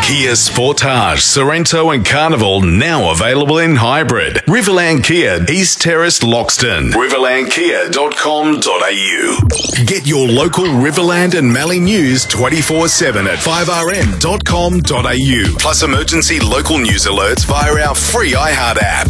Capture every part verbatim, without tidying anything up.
Kia Sportage, Sorrento and Carnival now available in hybrid. Riverland Kia, East Terrace, Loxton. riverland kia dot com dot a u. Get your local Riverland and Mallee news twenty-four seven at five r m dot com dot a u. Plus emergency local news alerts via our free iHeart app.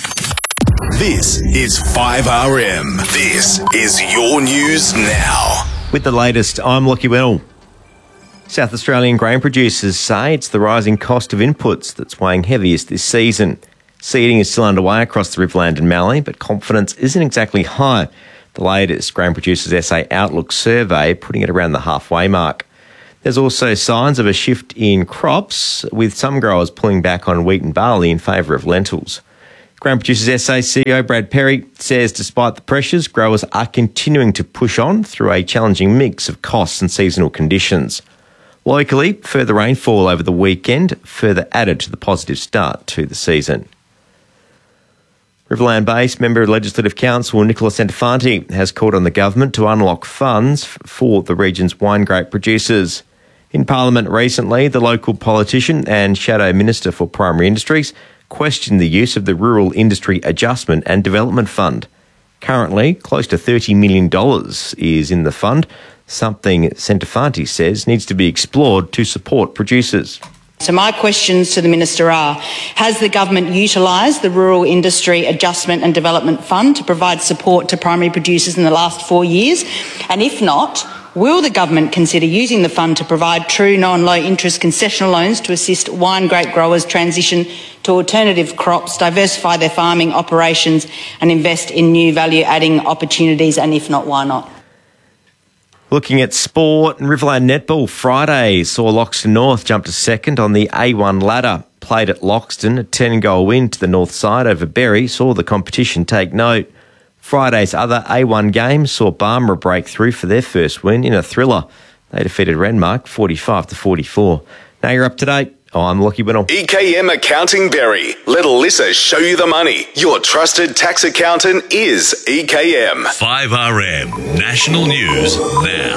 This is five R M. This is your news now. With the latest, I'm Lockie Wennell. South Australian grain producers say it's the rising cost of inputs that's weighing heaviest this season. Seeding is still underway across the Riverland and Mallee, but confidence isn't exactly high. The latest Grain Producers S A Outlook survey putting it around the halfway mark. There's also signs of a shift in crops, with some growers pulling back on wheat and barley in favour of lentils. Grain Producers S A C E O Brad Perry says despite the pressures, growers are continuing to push on through a challenging mix of costs and seasonal conditions. Locally, further rainfall over the weekend further added to the positive start to the season. Riverland-based Member of Legislative Council Nicola Centofanti has called on the government to unlock funds for the region's wine grape producers. In Parliament recently, the local politician and Shadow Minister for Primary Industries questioned the use of the Rural Industry Adjustment and Development Fund. Currently, close to thirty million dollars is in the fund, something Centofanti says needs to be explored to support producers. So my questions to the Minister are, has the government utilised the Rural Industry Adjustment and Development Fund to provide support to primary producers in the last four years? And if not, will the government consider using the fund to provide true non-low interest concessional loans to assist wine grape growers transition to alternative crops, diversify their farming operations and invest in new value-adding opportunities? And if not, why not? Looking at sport, Riverland Netball Friday saw Loxton North jump to second on the A one ladder. Played at Loxton, a ten-goal win to the north side over Berry saw the competition take note. Friday's other A one game saw Barmera break through for their first win in a thriller. They defeated Renmark forty-five to forty-four. Now you're up to date. I'm Lockie Wennell. E K M Accounting Berry. Let Alyssa show you the money. Your trusted tax accountant is E K M. five R M National News Now.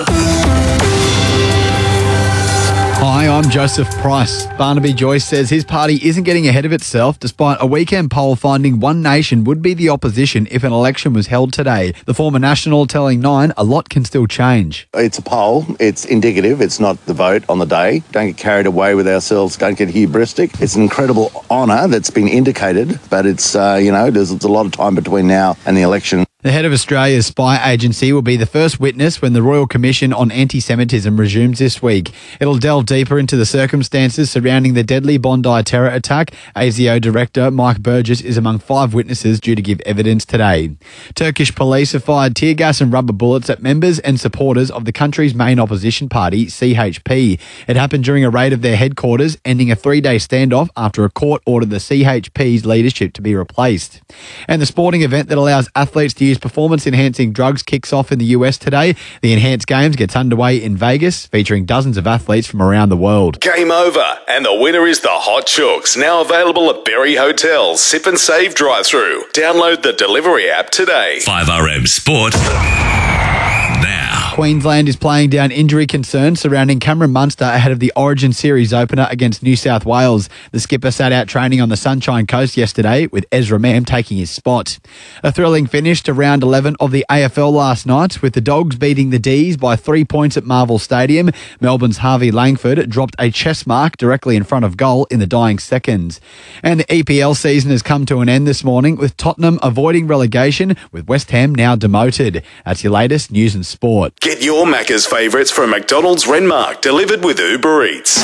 Hi, I'm Joseph Price. Barnaby Joyce says his party isn't getting ahead of itself despite a weekend poll finding One Nation would be the opposition if an election was held today. The former National telling Nine a lot can still change. It's a poll. It's indicative. It's not the vote on the day. Don't get carried away with ourselves. Don't get hubristic. It's an incredible honour that's been indicated, but it's, uh, you know, there's, there's a lot of time between now and the election. The head of Australia's spy agency will be the first witness when the Royal Commission on Anti-Semitism resumes this week. It'll delve deeper into the circumstances surrounding the deadly Bondi terror attack. A S I O Director Mike Burgess is among five witnesses due to give evidence today. Turkish police have fired tear gas and rubber bullets at members and supporters of the country's main opposition party, C H P. It happened during a raid of their headquarters, ending a three-day standoff after a court ordered the C H P's leadership to be replaced. And the sporting event that allows athletes to use performance-enhancing drugs kicks off in the U S today. The Enhanced Games gets underway in Vegas, featuring dozens of athletes from around the world. Game over, and the winner is the Hot Chooks, now available at Berry Hotel Sip and Save drive-through. Download the delivery app today. five R M Sport Now. Queensland is playing down injury concerns surrounding Cameron Munster ahead of the Origin Series opener against New South Wales. The skipper sat out training on the Sunshine Coast yesterday, with Ezra Mam taking his spot. A thrilling finish to round eleven of the A F L last night, with the Dogs beating the D's by three points at Marvel Stadium. Melbourne's Harvey Langford dropped a chess mark directly in front of goal in the dying seconds. And the E P L season has come to an end this morning, with Tottenham avoiding relegation, with West Ham now demoted. That's your latest news and sport. Get your Macca's favourites from McDonald's Renmark, delivered with Uber Eats.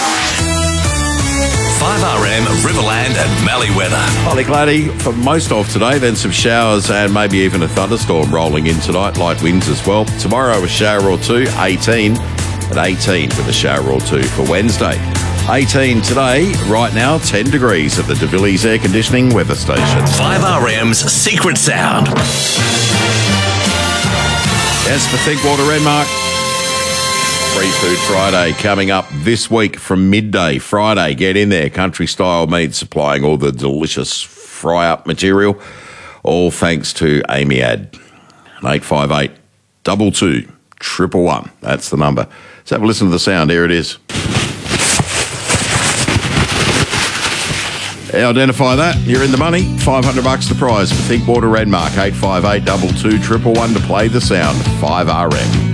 five R M Riverland and Mallee weather. Partly cloudy for most of today, then some showers and maybe even a thunderstorm rolling in tonight. Light winds as well. Tomorrow a shower or two, eighteen, and eighteen with a shower or two for Wednesday. eighteen today, right now ten degrees at the De Villiers Air Conditioning Weather Station. five R M's Secret Sound. As for Thinkwater Renmark, Free Food Friday coming up this week from midday. Friday, get in there. Country Style Meat supplying all the delicious fry-up material. All thanks to Amy Ad. eight five eight, two two, one one one. That's the number. Let's have a listen to the sound. Here it is. Identify that. You're in the money. five hundred bucks the prize for Thinkwater Redmark. eight five eight two two one one to play the sound. five R M.